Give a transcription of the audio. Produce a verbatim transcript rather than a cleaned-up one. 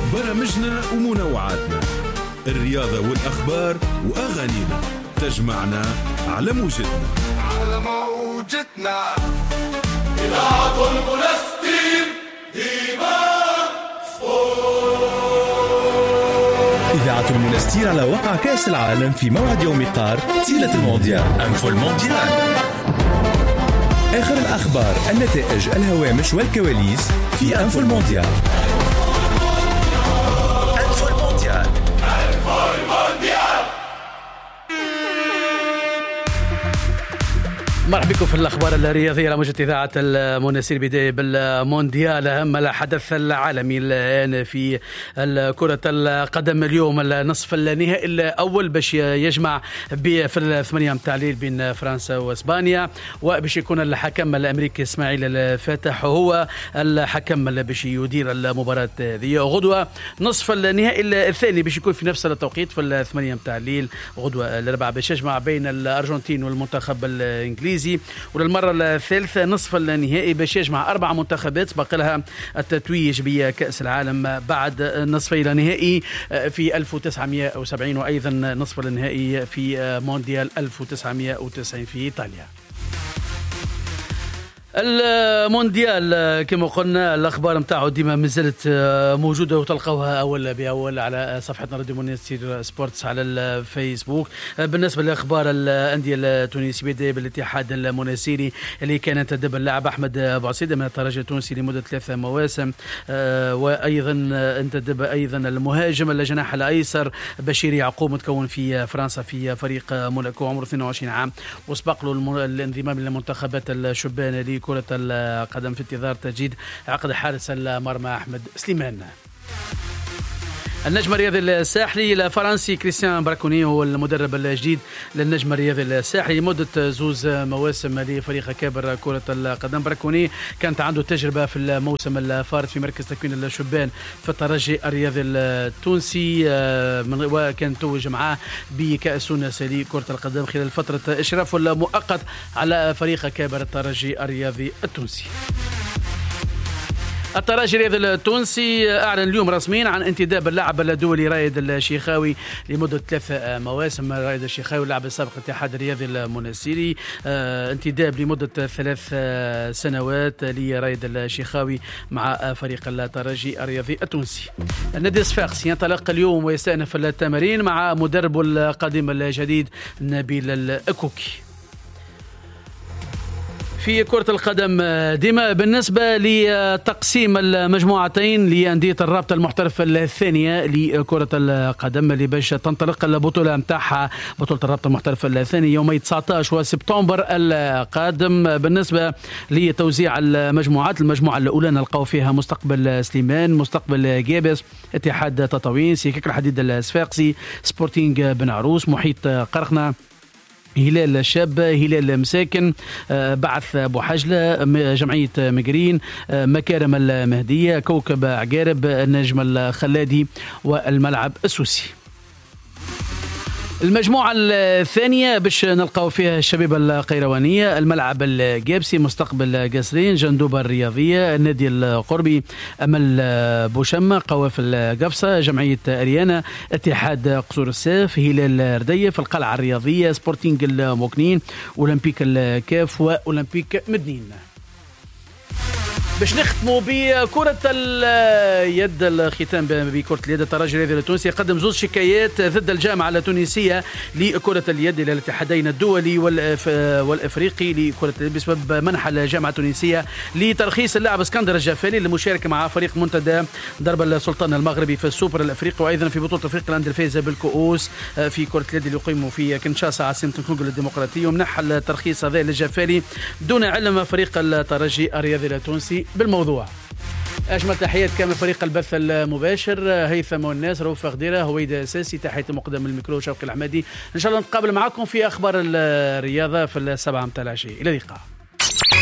برامجنا ومنوعاتنا، الرياضة والأخبار وأغانينا، تجمعنا على موجتنا على موجتنا. إذاعة المنستير ديما سبورت. إذاعة المنستير على وقع كأس العالم في موعد يوم قار تيلة المونديال أنفو المونديال. آخر الأخبار، النتائج، الهوامش والكواليس في أنفو المونديال. أنفو المونديال. أنفو المونديال. مرحبا بكم في الأخبار الرياضية على موجة إذاعة المنستير. بداية بالمونديال، أهم الحدث العالمي الآن في كرة القدم. اليوم النصف النهائي الأول باش يجمع في الثمانية متاع الليل بين فرنسا وإسبانيا، وباش يكون الحكم الأمريكي إسماعيل الفاتح هو الحكم اللي باش يدير المباراة هذه. غدوة نصف النهائي الثاني باش يكون في نفس التوقيت في الثمانية متاع الليل غدوة الأربعاء، باش يجمع بين الأرجنتين والمنتخب الإنجليزي. وللمرة الثالثة نصف النهائي باش يجمع أربع منتخبات باقي لها التتويج بكأس العالم بعد نصفي النهائي في ألف وتسعمائة وسبعين، وأيضا نصف النهائي في مونديال ألف وتسعمائة وتسعين في إيطاليا. المونديال كما قلنا الأخبار متاعه ديما مازالت موجودة وتلقوها أول بأول على صفحتنا راديو منستير سبورتس على الفيسبوك. بالنسبة لأخبار الأندية التونسية، بداية بالاتحاد المنستيري اللي كان ينتدب اللاعب أحمد بوعسيدة من الترجي التونسي لمدة ثلاثة مواسم، وأيضا انتدب أيضا المهاجم الجناح الأيسر بشير يعقوب متكون في فرنسا في فريق موناكو، عمره اثنين وعشرين عام، وسبق له الانضمام لمنتخبات الشبان كرة القدم في انتظار تجديد عقد حارس المرمى أحمد سليمان. النجم الرياضي الساحلي الفرنسي كريستيان براكوني هو المدرب الجديد للنجم الرياضي الساحلي لمدة زوز مواسم لفريق كابر كرة القدم. براكوني كانت عنده تجربة في الموسم الفارط في مركز تكوين الشبان في الترجي الرياضي التونسي، وكان توج معاه بكأس تونس لكرة القدم خلال فترة إشرافه المؤقت على فريق كابر الترجي الرياضي التونسي. الترجي الرياضي التونسي أعلن اليوم رسميا عن انتداب اللاعب الدولي رايد الشيخاوي لمدة ثلاثة مواسم. رايد الشيخاوي اللاعب السابق الاتحاد الرياضي المنستيري، انتداب لمدة ثلاث سنوات لرايد الشيخاوي مع فريق الترجي الرياضي التونسي. النادي الصفاقسي ينطلق اليوم ويستأنف التمارين مع مدربه القادم الجديد نبيل الأكوكي. في كرة القدم ديما بالنسبة لتقسيم المجموعتين لأندية الرابطة المحترفة الثانية لكرة القدم اللي باش تنطلق البطولة متاعها بطولة الرابطة المحترفة الثانية يومي تسعة عشر سبتمبر القادم. بالنسبة لتوزيع المجموعات، المجموعة الأولى نلقاو فيها مستقبل سليمان، مستقبل جابس، اتحاد تطاوين، سيكك الحديد الصفاقسي، سبورتينغ بن عروس، محيط قرقنة، هلال الشاب، هلال مساكن، بعث بوحجلة، جمعية مقرين، مكارم المهدية، كوكب عقارب، النجم الخلادي والملعب السوسي. المجموعة الثانية باش نلقاو فيها الشبيبة القيروانية، الملعب الجابسي، مستقبل قصرين، جندوبة الرياضية، النادي القربي، أمل بوشمة، قوافل قفصة، جمعية أريانا، اتحاد قصور الساف، هلال رديف، القلعة الرياضية، سبورتينغ الموكنين، أولمبيك الكاف وأولمبيك مدنين. باش نختموا بكرة اليد، الختام بكرة اليد. الترجي الرياضي التونسي قدم زوج شكايات ضد الجامعة التونسية لكرة اليد إلى الاتحادين الدولي والإفريقي لكرة اليد بسبب منح الجامعة التونسية لترخيص اللاعب اسكندر الجفالي للمشاركة مع فريق منتدى درب السلطان المغربي في السوبر الأفريقي، وأيضا في بطولة أفريقيا الأندية الفائزة بالكؤوس في كرة اليد اللي يقيم في كنشاسا عاصمة الكونغو الديمقراطية. ومنح الترخيص هذا للجفالي دون علم فريق الترجي الرياضي التونسي بالموضوع. أجمل تحيات كامل فريق البث المباشر، هيثم والناس، رؤوف غديرة، هويدا أساسي، تحية مقدم الميكرو شوقي الحمادي. إن شاء الله نتقابل معكم في أخبار الرياضة في السبعة متاع العشية. إلى اللقاء.